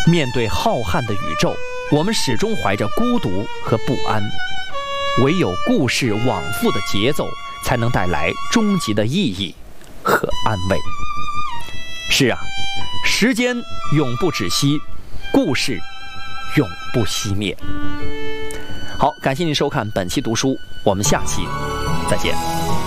面对浩瀚的宇宙，我们始终怀着孤独和不安，唯有故事往复的节奏，才能带来终极的意义和安慰。是啊，时间永不止息，故事永不熄灭。好，感谢您收看本期读书，我们下期再见。